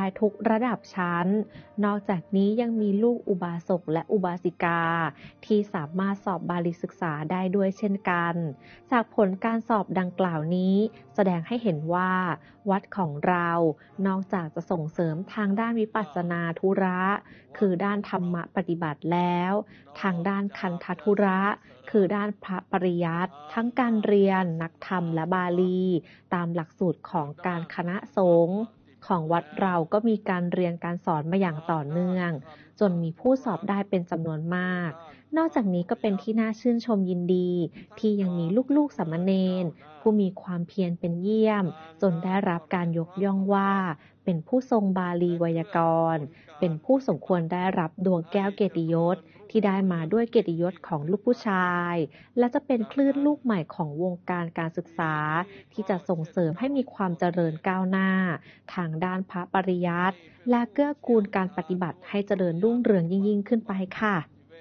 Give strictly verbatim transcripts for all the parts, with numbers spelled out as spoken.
ทุกระดับชั้นนอกจากนี้ยังมีลูกอุบาสกและอุบาสิกาที่สามารถสอบบาลีศึกษาได้ด้วยเช่นกันจากผลการสอบดังกล่าวนี้แสดงให้เห็นว่าวัดของเรานอกจากจะส่งเสริมทางด้านวิปัสสนาธุระคือด้านธรรมะปฏิบัติแล้วทางด้านคันธธุระคือด้านพระปริยัติทั้งการเรียนนักธรรมและบาลีตามหลักสูตรของการคณะสงฆ์ของวัดเราก็มีการเรียนการสอนมาอย่างต่อเนื่องจนมีผู้สอบได้เป็นจำนวนมากนอกจากนี้ก็เป็นที่น่าชื่นชมยินดีที่ยังมีลูกๆสามเณรผู้มีความเพียรเป็นเยี่ยมจนได้รับการยกย่องว่าเป็นผู้ทรงบาลีไวยากรณ์เป็นผู้สมควรได้รับดวงแก้วเกียรติยศที่ได้มาด้วยเกียรติยศของลูกผู้ชายและจะเป็นคลื่นลูกใหม่ของวงการการศึกษาที่จะส่งเสริมให้มีความเจริญก้าวหน้าทางด้านพระปริยัติและเกื้อกูลการปฏิบัติให้เจริญรุ่งเรืองยิ่งๆขึ้นไปค่ะ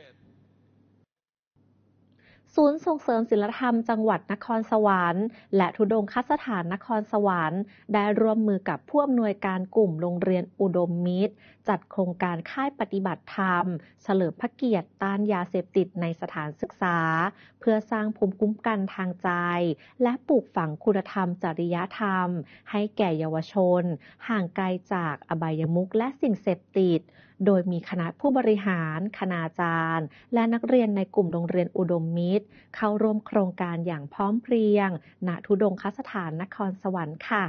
ศูนย์ส่งเสริมศิลธรรมจังหวัดนครสวรรค์และธุดงคสถานนครสวรรค์ได้ร่วมมือกับผู้อำนวยการกลุ่มโรงเรียนอุดมมิตรจัดโครงการค่ายปฏิบัติธรรมเฉลิมพระเกียรติต้านยาเสพติดในสถานศึกษาเพื่อสร้างภูมิคุ้มกันทางใจและปลูกฝังคุณธรรมจริยธรรมให้แก่เยาวชนห่างไกลจากอบายมุขและสิ่งเสพติดโดยมีคณะผู้บริหารคณาจารย์และนักเรียนในกลุ่มโรงเรียนอุดมมิตรเข้าร่วมโครงการอย่างพร้อมเพรียงณธุดงคสถานนครสวรรค์ค่ะ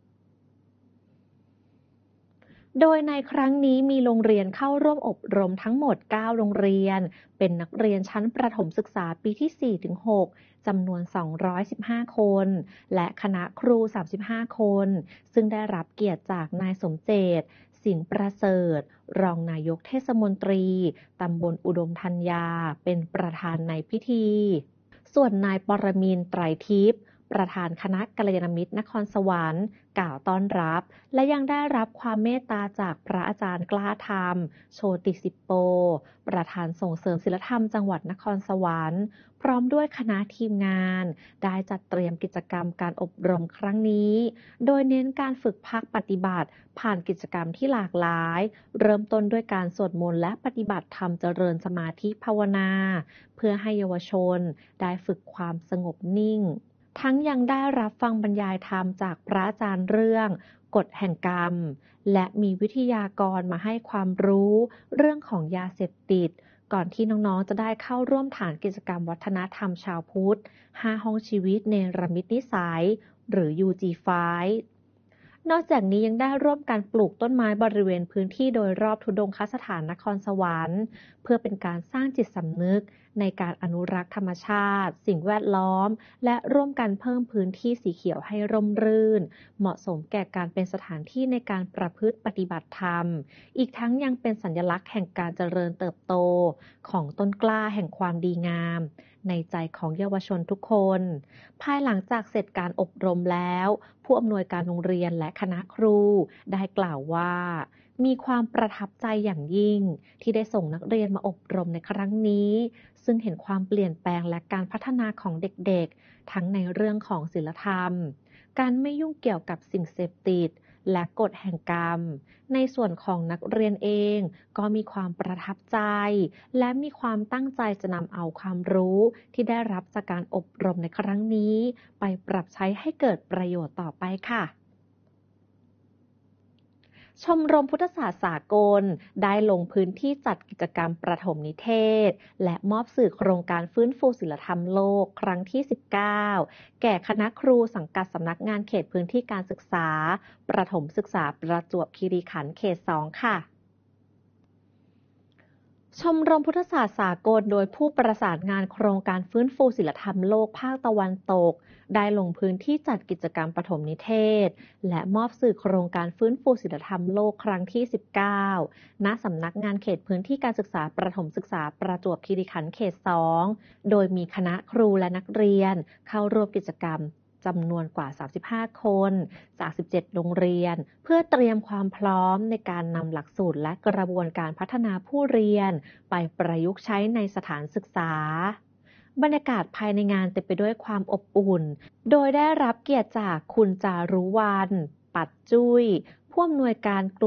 โดยในครั้งนี้มีโรงเรียนเข้าร่วมอบรมทั้งหมดเก้าโรงเรียนเป็นนักเรียนชั้นประถมศึกษาปีที่ สี่ถึงหก จำนวนสองร้อยสิบห้าคนและคณะครูสามสิบห้าคนซึ่งได้รับเกียรติจากนายสมเจตสิงห์ประเสริฐรองนายกเทศมนตรีตำบลอุดมธัญญาเป็นประธานในพิธีส่วนนายปรมินทร์ไตรทิพย์ประธานคณะกัลยาณมิตรนครสวรรค์กล่าวต้อนรับและยังได้รับความเมตตาจากพระอาจารย์กล้าธรรมโชติสิปโปประธานส่งเสริมศิลธรรมจังหวัดนครสวรรค์พร้อมด้วยคณะทีมงานได้จัดเตรียมกิจกรรมการอบรมครั้งนี้โดยเน้นการฝึกภาคปฏิบัติผ่านกิจกรรมที่หลากหลายเริ่มต้นด้วยการสวดมนต์และปฏิบัติธรรมเจริญสมาธิภาวนาเพื่อให้เยาวชนได้ฝึกความสงบนิ่งทั้งยังได้รับฟังบรรยายธรรมจากพระอาจารย์เรื่องกฎแห่งกรรมและมีวิทยากรมาให้ความรู้เรื่องของยาเสพติดก่อนที่น้องๆจะได้เข้าร่วมฐานกิจกรรมวัฒนธรรมชาวพุทธห้าห้องชีวิตเนรมิตนิสัยหรือ ยู จี ไฟว์ นอกจากนี้ยังได้ร่วมกันปลูกต้นไม้บริเวณพื้นที่โดยรอบธุดงคสถานนครสวรรค์เพื่อเป็นการสร้างจิตสำนึกในการอนุรักษ์ธรรมชาติสิ่งแวดล้อมและร่วมกันเพิ่มพื้นที่สีเขียวให้ร่มรื่นเหมาะสมแก่การเป็นสถานที่ในการประพฤติปฏิบัติธรรมอีกทั้งยังเป็นสัญลักษณ์แห่งการเจริญเติบโตของต้นกล้าแห่งความดีงามในใจของเยาวชนทุกคนภายหลังจากเสร็จการอบรมแล้วผู้อำนวยการโรงเรียนและคณะครูได้กล่าวว่ามีความประทับใจอย่างยิ่งที่ได้ส่งนักเรียนมาอบรมในครั้งนี้ซึ่งเห็นความเปลี่ยนแปลงและการพัฒนาของเด็กๆทั้งในเรื่องของศีลธรรมการไม่ยุ่งเกี่ยวกับสิ่งเสพติดและกฎแห่งกรรมในส่วนของนักเรียนเองก็มีความประทับใจและมีความตั้งใจจะนำเอาความรู้ที่ได้รับจากการอบรมในครั้งนี้ไปปรับใช้ให้เกิดประโยชน์ต่อไปค่ะชมรมพุทธศาสตร์สากลได้ลงพื้นที่จัดกิจกรรมประถมนิเทศและมอบสื่อโครงการฟื้นฟูศีลธรรมโลกครั้งที่สิบเก้าแก่คณะครูสังกัดสำนักงานเขตพื้นที่การศึกษาประถมศึกษาประจวบคีรีขันธ์เขตสองค่ะชมรมพุทธศาสตร์สากลโดยผู้ประสานงานโครงการฟื้นฟูศีลธรรมโลกภาคตะวันตกได้ลงพื้นที่จัดกิจกรรมปฐมนิเทศและมอบสื่อโครงการฟื้นฟูศีลธรรมโลกครั้งที่สิบเก้าณสำนักงานเขตพื้นที่การศึกษาประถมศึกษาประจวบคีรีขันธ์เขตสองโดยมีคณะครูและนักเรียนเข้าร่วมกิจกรรมจำนวนกว่าสามสิบห้าคนจากสิบเจ็ดโรงเรียนเพื่อเตรียมความพร้อมในการนำหลักสูตรและกระบวนการพัฒนาผู้เรียนไปประยุกต์ใช้ในสถานศึกษาบรรยากาศภายในงานเต็มไปด้วยความอบอุ่นโดยได้รับเกียรติจากคุณจารุวรรณปัดจุ้ยผู้อำนวยการกลุ่ม